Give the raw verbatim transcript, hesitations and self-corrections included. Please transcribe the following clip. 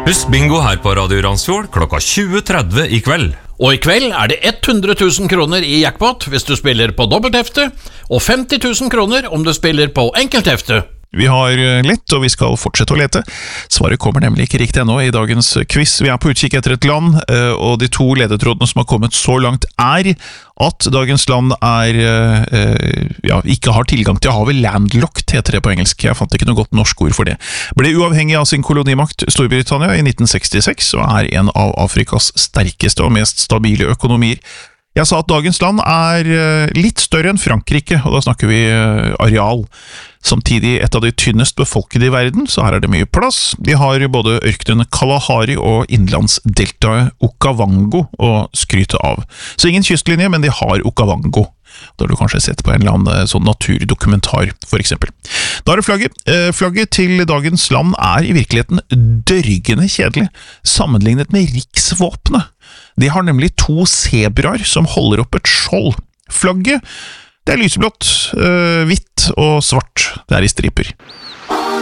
Husk bingo her på Radio Randsfjord klokka tjue tretti i kveld. Og i kveld er det hundre tusen kroner i jackpot hvis du spiller på dobbelthefte, og femti tusen kroner om du spiller på enkelthefte. Vi har lett, og vi skal fortsette å lete. Svaret kommer nemlig ikke riktig ennå i dagens quiz. Vi er på utkikk etter et land, og de to ledetrådene som har kommet så langt er at dagens land er, ja, ikke har tilgang til havet. Landlocked heter det på engelsk. Jeg fant ikke noe godt norsk ord for det. Ble uavhengig av sin kolonimakt Storbritannia i nitten sekstiseks, og er en av Afrikas sterkeste og mest stabile økonomier. Jeg sa at dagens land er litt større enn Frankrike, og da snakker vi areal. Samtidig et av de tynnest befolkede i verden, så her er det mye plass. De har både ørkenen Kalahari og innlandsdeltaet Okavango å skryte av. Så ingen kystlinje, men de har Okavango. Da har du kanskje sett på en eller annen sånn naturdokumentar, for eksempel. Da er det flagget. Flagget til dagens land er i virkeligheten dørgende kjedelig, sammenlignet med riksvåpenet. De har nemlig to zebraer som holder opp et skjold. Flagget, det er lyseblått, hvitt og svart. Det er i striper.